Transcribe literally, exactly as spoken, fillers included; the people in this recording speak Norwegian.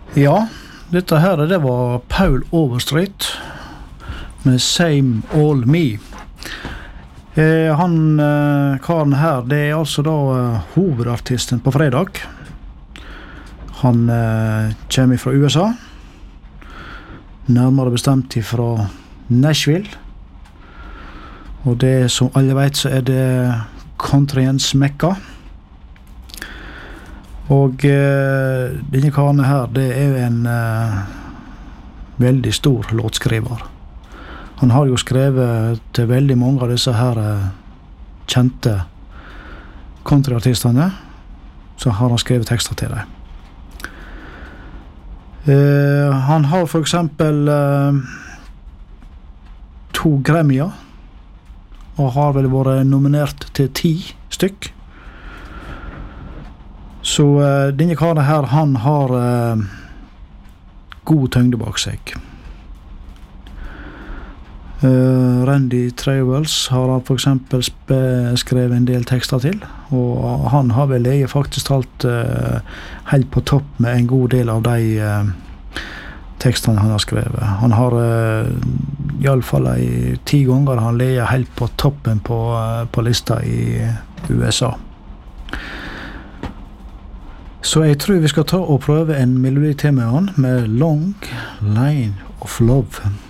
Ja, dette her det var Paul Overstreet med Same All Me. Eh, han, eh, karen her, det er altså da eh, hovedartisten på fredag. Han eh, kommer fra U S A, nærmere bestemt fra Nashville. Og det som alle vet så er det countryens mekka. Og eh, denne karen her, det er en eh, veldig stor låtskriver. Han har jo skrevet til veldig mange av disse her eh, kjente countryartistene, så har han skrevet tekster til dem. Eh, han har for eksempel eh, to Grammyer, og har vel vært nominert til ti stykk. Så uh, denne karen her, han har uh, god tyngde bak seg. Uh, Randy Trewells har han for eksempel skrevet en del tekster til, og han har vel jeg faktisk talt uh, helt på topp med en god del av de uh, tekstene han har skrevet. Han har uh, i alle fall i ti ganger han leger helt på toppen på, uh, på lista i U S A. Så jeg tror vi skal ta og prøve en melodi til med han, med Long Line of Love.